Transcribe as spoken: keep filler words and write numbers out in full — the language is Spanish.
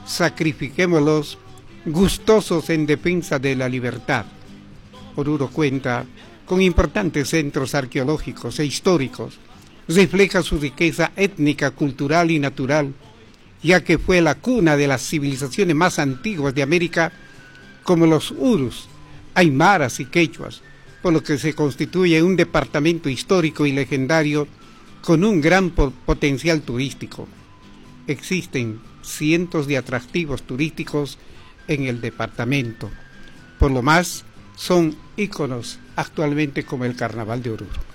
sacrifiquémoslos gustosos en defensa de la libertad. Oruro cuenta con importantes centros arqueológicos e históricos, refleja su riqueza étnica, cultural y natural, ya que fue la cuna de las civilizaciones más antiguas de América, como los urus, aymaras y quechuas, por lo que se constituye un departamento histórico y legendario con un gran potencial turístico. Existen cientos de atractivos turísticos en el departamento. Por lo más, son íconos actualmente como el Carnaval de Oruro.